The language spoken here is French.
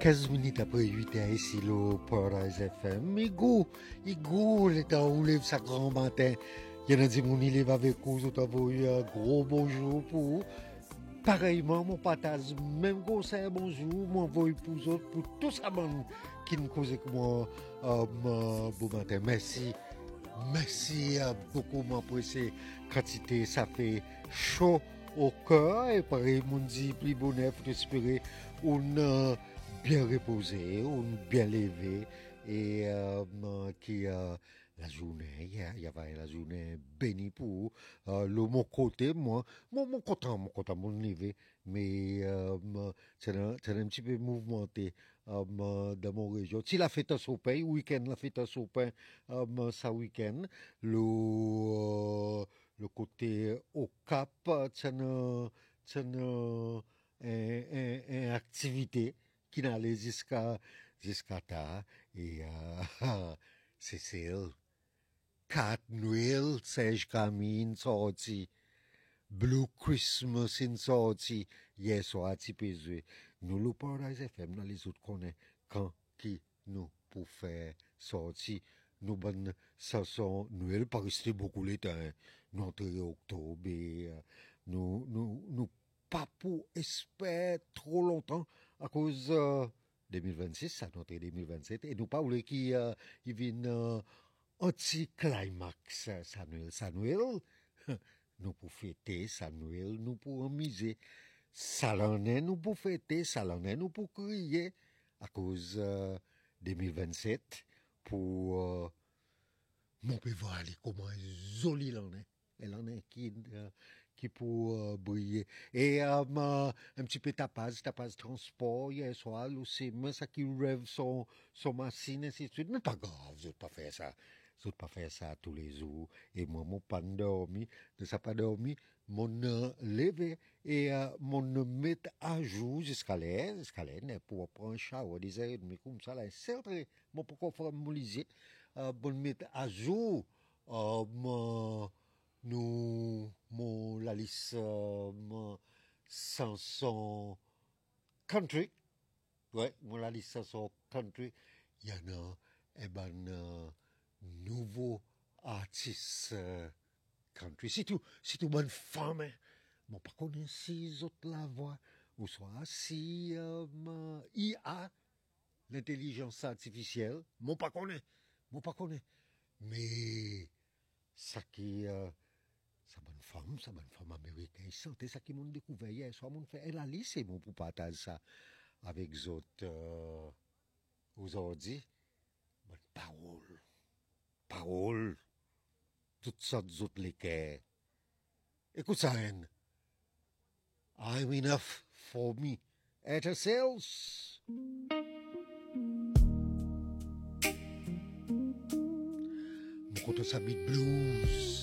15 minutes après 8 heures ici, le Paradise FM. Igo, le temps où lève sa grand matin. Il y en a dit, mon il lève avec vous, vous envoyé un gros bonjour pour vous. Pareillement, mon partage, même conseil, bonjour, m'envoie pour vous autres, pour tout ça, qui nous cause que moi, bon matin. Merci. Merci beaucoup, m'apprécier. Quantité, ça fait chaud au cœur. Et pareil, mon dit, plus bonheur, faut espérer, on bien reposé, on bien levé. Et qui la journée, il y avait la journée bénie pour mon côté, mon content, mon levé. Mais c'est un petit peu mouvementé dans mon région. Si la fête à Sopin, week-end, la fête à Sopin, ça week-end, le côté au Cap, c'est une activité qui n'allait jusqu'à tard. Et c'est celle. 4 Noël, Serge Camille, sorti. Blue Christmas in sorti. Hier soir, tu peux jouer. Nous, le Paradise FM, dans les autres connaît quand qui nous pour faire sortir. Nous, bonnes chansons, Noël, pas rester beaucoup les temps. Nous, entrée octobre, et nous, pas pour espérer trop longtemps à cause 2026, ça, notre 2027, et nous pas voulons qu'il vienne anti-climax, ça Noël. Nous pour fêter, ça Noël, nous pour amuser. Ça l'en est, nous pour fêter, ça l'en est, nous pour crier à cause 2027 pour mon peut voir comment joli l'en est. Elle en est qui pour briller. Et un petit peu tapas transport, hier soir, c'est moi ça qui rêve son machine, ainsi de suite. Mais pas grave, je ne pas faire ça. Je ne pas faire ça tous les jours. Et moi, mon pas dormi, ne s'est pas dormi, mon levé et mon met à jour jusqu'à l'air, pour prendre un shower, des heures et demie, comme ça, là, c'est très, mon pourquoi faut me liser, bon mettre à jour, la liste chanson country, ouais, la liste chanson country, il y en a, eh ben, nouveau artiste country, c'est tout bonne femme, hein. Bon, pas connaître si autres la voix, ou soit si IA, l'intelligence artificielle, mon pas connaître, mais ça qui sa bonne femme américaine, c'est ça qui m'ont découvert hier soir, m'ont fait elle a lycée mon pour partager ça avec les autres aujourd'hui. Bonne parole, toutes sortes d'autres l'équerre. Écoute ça, Anne. I'm enough for me. At ourselves. Mon côté ça beat blues.